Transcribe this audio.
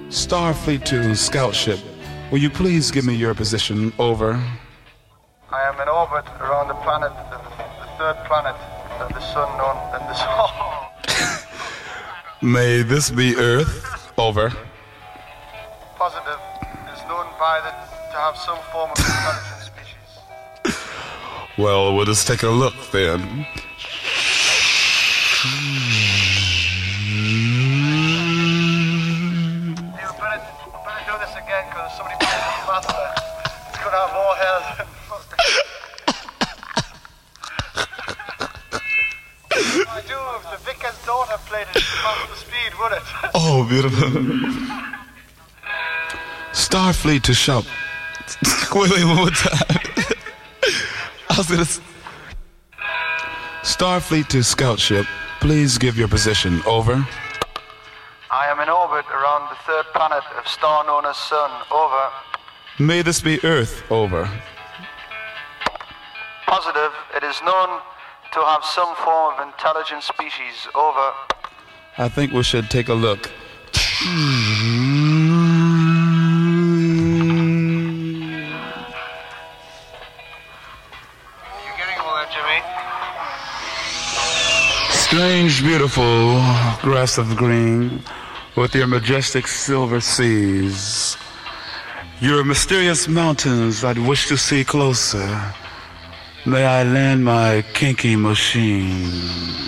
Starfleet to scout ship. Will you please give me your position? Over. I am in orbit around the planet, the third planet of the sun known as the Sun. May this be Earth? Over. Positive. It is known by the to have some form of intelligent species. Well, we'll just take a look then. You better do this again because somebody plays this master. It's going to have more hell than I do if the vicar's daughter played it master speed, would it? Oh, beautiful. Starfleet to shop. Wait, one more time. I was gonna. Starfleet to scout ship. Please give your position. Over. I am in orbit around the third planet of star known as Sun. Over. May this be Earth. Over. Positive. It is known to have some form of intelligent species. Over. I think we should take a look. You getting all that, Jimmy? Strange, beautiful grass of green with your majestic silver seas. Your mysterious mountains I'd wish to see closer. May I land my kinky machine.